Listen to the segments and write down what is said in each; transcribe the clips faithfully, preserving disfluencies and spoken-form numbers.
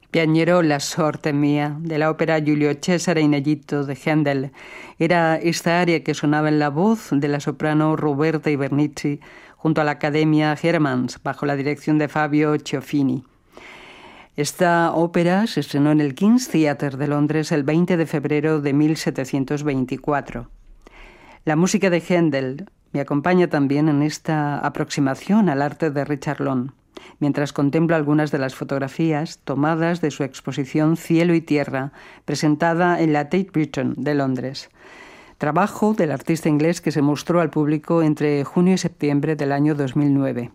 Piañerò la sorte mía, de la ópera Giulio Cesare Inagito de Händel. Era esta aria que sonaba en la voz de la soprano Roberta Ibernici junto a la Academia Hermanns, bajo la dirección de Fabio Ciofini. Esta ópera se estrenó en el King's Theatre de Londres el veinte de febrero de mil setecientos veinticuatro. La música de Händel me acompaña también en esta aproximación al arte de Richard Long, mientras contemplo algunas de las fotografías tomadas de su exposición Cielo y Tierra, presentada en la Tate Britain de Londres. Trabajo del artista inglés que se mostró al público entre junio y septiembre del año dos mil nueve.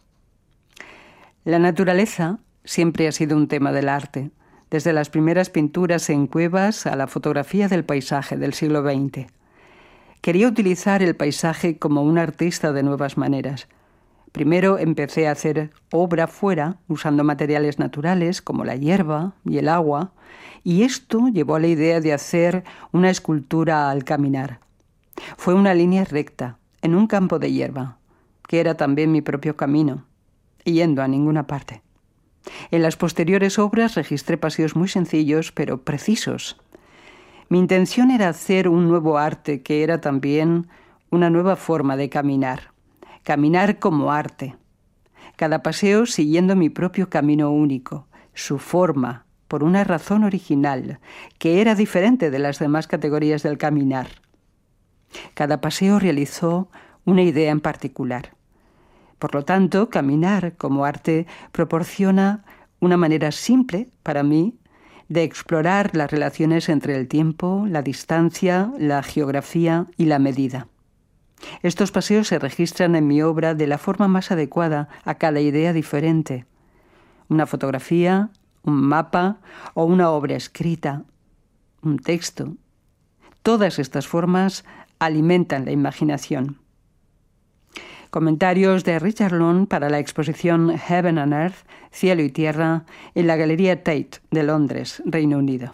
La naturaleza siempre ha sido un tema del arte, desde las primeras pinturas en cuevas a la fotografía del paisaje del siglo veinte. Quería utilizar el paisaje como un artista de nuevas maneras. Primero empecé a hacer obra fuera, usando materiales naturales como la hierba y el agua, y esto llevó a la idea de hacer una escultura al caminar. Fue una línea recta, en un campo de hierba, que era también mi propio camino, yendo a ninguna parte. En las posteriores obras registré paseos muy sencillos, pero precisos. Mi intención era hacer un nuevo arte, que era también una nueva forma de caminar. Caminar como arte. Cada paseo siguiendo mi propio camino único, su forma, por una razón original, que era diferente de las demás categorías del caminar. Cada paseo realizó una idea en particular. Por lo tanto, caminar como arte proporciona una manera simple, para mí, de explorar las relaciones entre el tiempo, la distancia, la geografía y la medida. Estos paseos se registran en mi obra de la forma más adecuada a cada idea diferente. Una fotografía, un mapa o una obra escrita, un texto. Todas estas formas alimentan la imaginación. Comentarios de Richard Long para la exposición Heaven and Earth, Cielo y Tierra, en la Galería Tate de Londres, Reino Unido.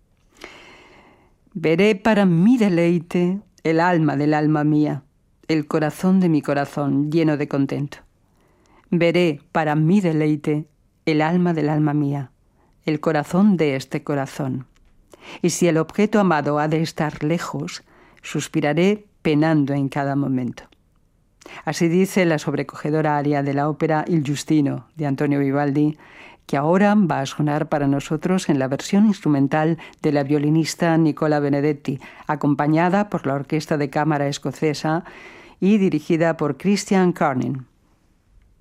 Veré para mi deleite el alma del alma mía, el corazón de mi corazón lleno de contento. Veré para mi deleite el alma del alma mía, el corazón de este corazón. Y si el objeto amado ha de estar lejos, suspiraré penando en cada momento. Así dice la sobrecogedora aria de la ópera Il Giustino de Antonio Vivaldi, que ahora va a sonar para nosotros en la versión instrumental de la violinista Nicola Benedetti, acompañada por la Orquesta de Cámara Escocesa y dirigida por Christian Carnin.